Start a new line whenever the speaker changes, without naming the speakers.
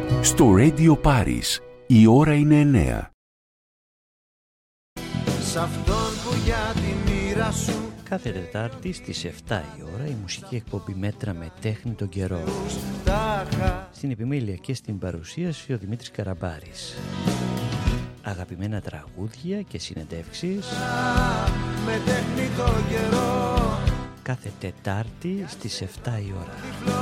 Στο Radio Paris η ώρα είναι 9.
Σ' αυτόν που για τη μοίρα σου.
Κάθε Τετάρτη στις 7 η ώρα η μουσική εκπομπή Μέτρα με τέχνη τον καιρό. Στην επιμέλεια και στην παρουσίαση ο Δημήτρης Καραμπάρης. Αγαπημένα τραγούδια και συνεντεύξεις
Με τέχνη τον καιρό.
κάθε Τετάρτη στις 7 η ώρα.